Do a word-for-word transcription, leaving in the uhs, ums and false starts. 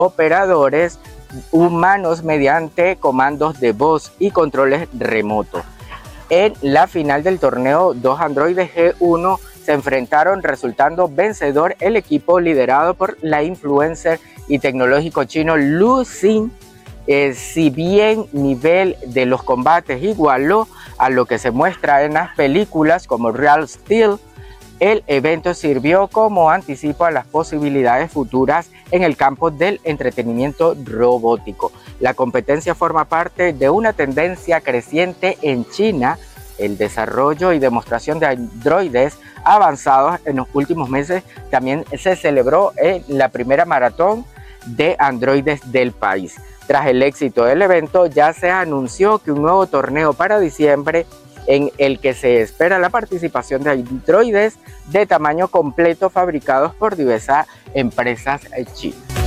operadores humanos mediante comandos de voz y controles remotos. En la final del torneo, dos androides G uno se enfrentaron, resultando vencedor el equipo liderado por la influencer y tecnológico chino Lu Xing. Eh, si bien nivel de los combates igualó a lo que se muestra en las películas como Real Steel, el evento sirvió como anticipo a las posibilidades futuras en el campo del entretenimiento robótico. La competencia forma parte de una tendencia creciente en China, el desarrollo y demostración de androides avanzados. En los últimos meses también se celebró en la primera maratón de androides del país. Tras el éxito del evento, ya se anunció que un nuevo torneo para diciembre, en el que se espera la participación de androides de tamaño completo fabricados por diversas empresas chinas.